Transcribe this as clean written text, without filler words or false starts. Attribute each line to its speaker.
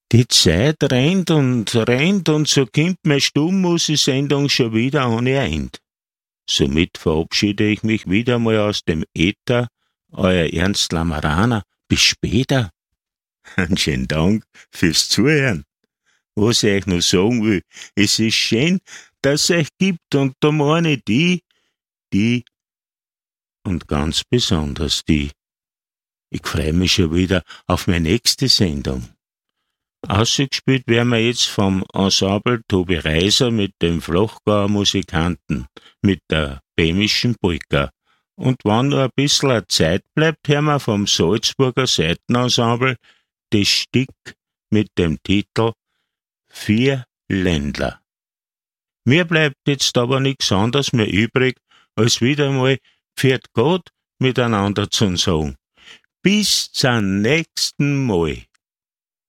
Speaker 1: Die Zeit rennt und so kommt meine Stummmusik-Sendung schon wieder ohne End. Somit verabschiede ich mich wieder mal aus dem Äther, euer Ernst Lamaraner. Bis später. Einen schönen Dank fürs Zuhören. Was ich euch noch sagen will, es ist schön, dass es euch gibt, und da meine ich die und ganz besonders die. Ich freue mich schon wieder auf meine nächste Sendung. Ausgespielt werden wir jetzt vom Ensemble Tobi Reiser mit dem Flachgauer Musikanten, mit der bämischen Polka. Und wenn noch ein bisschen Zeit bleibt, hören wir vom Salzburger Seitenensemble das Stück mit dem Titel 4 Ländler. Mir bleibt jetzt aber nichts anderes mehr übrig, als wieder mal Pfiat Gott miteinander zu sagen. Bis zum nächsten Mal.